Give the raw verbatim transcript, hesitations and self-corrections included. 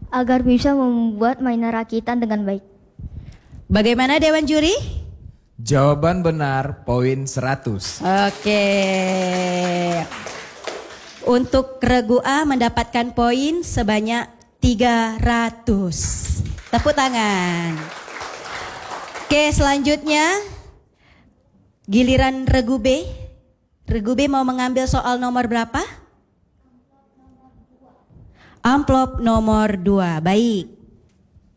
agar bisa membuat mainan rakitan dengan baik. Bagaimana Dewan Juri? Jawaban benar poin seratus. Oke. Untuk regu A mendapatkan poin sebanyak tiga ratus. Tepuk tangan. Oke, selanjutnya giliran regu B. Regu B mau mengambil soal nomor berapa? Amplop nomor dua. Baik.